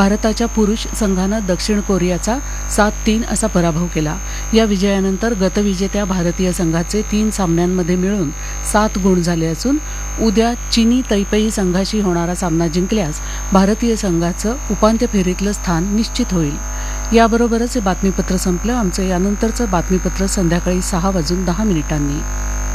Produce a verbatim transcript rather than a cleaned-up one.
भारताच्या पुरुष संघानं दक्षिण कोरियाचा सात तीन असा पराभव केला। या विजयानंतर गतविजेत्या भारतीय संघाचे तीन सामन्यांमध्ये मिळून सात गुण झाले असून उद्या चीनी तैपेई संघाशी होणारा सामना जिंकल्यास भारतीय संघाचं उपांत्य फेरीतलं स्थान निश्चित होईल। याबरोबरच हे बातमीपत्र संपलं। आमचं यानंतरचं बातमीपत्र संध्याकाळी सहा वाजून दहा मिनिटांनी।